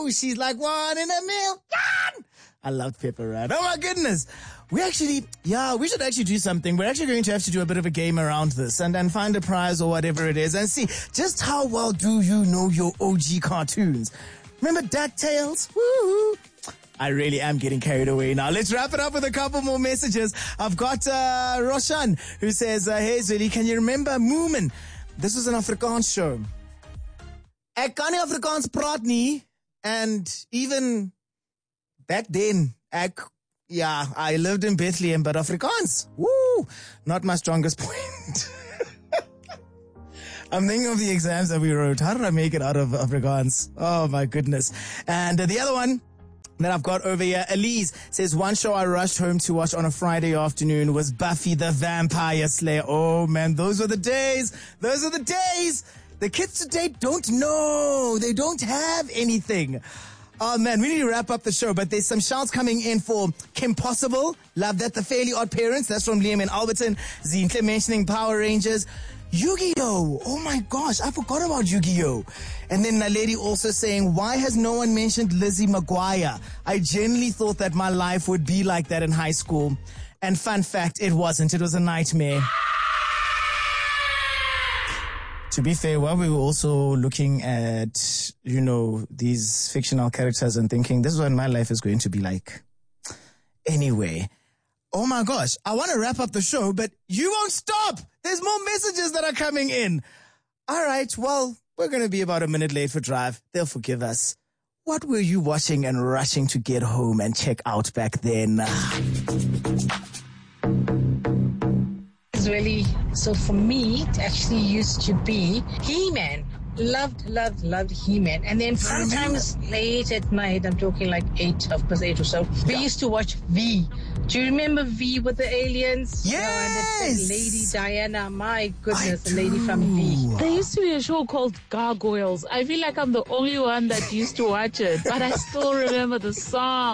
Woo! She's like 1 in a million. I loved Pepper Rat. Oh my goodness. We should actually do something. We're actually going to have to do a bit of a game around this and find a prize or whatever it is and see just how well do you know your OG cartoons. Remember DuckTales? Woo! I really am getting carried away now. Let's wrap it up with a couple more messages. I've got Roshan who says, hey Zweli, can you remember Moomin? This was an Afrikaans show. Ek kan nie Afrikaans praat nie. And even back then, I lived in Bethlehem, but Afrikaans, woo, not my strongest point. I'm thinking of the exams that we wrote. How did I make it out of Afrikaans? Oh my goodness. And the other one that I've got over here, Elise says, one show I rushed home to watch on a Friday afternoon was Buffy the Vampire Slayer. Oh man, those were the days. Those are the days. The kids today don't know. They don't have anything. Oh man, we need to wrap up the show, but there's some shouts coming in for Kim Possible. Love that. The Fairly Odd Parents. That's from Liam and Alberton. Zinhle mentioning Power Rangers. Yu-Gi-Oh! Oh my gosh, I forgot about Yu-Gi-Oh! And then a lady also saying, why has no one mentioned Lizzie McGuire? I genuinely thought that my life would be like that in high school. And fun fact, it wasn't. It was a nightmare. To be fair, while we were also looking at, these fictional characters and thinking, this is what my life is going to be like. Anyway. Oh my gosh, I want to wrap up the show, but you won't stop. There's more messages that are coming in. All right, well, we're going to be about a minute late for drive. They'll forgive us. What were you watching and rushing to get home and check out back then? Really, so for me, it actually used to be He-Man. Loved He-Man. And then sometimes late at night, I'm talking like 8:30 or so, we used to watch V. Do you remember V with the aliens? Yes! And Lady Diana, my goodness, the lady from V. There used to be a show called Gargoyles. I feel like I'm the only one that used to watch it, but I still remember the song.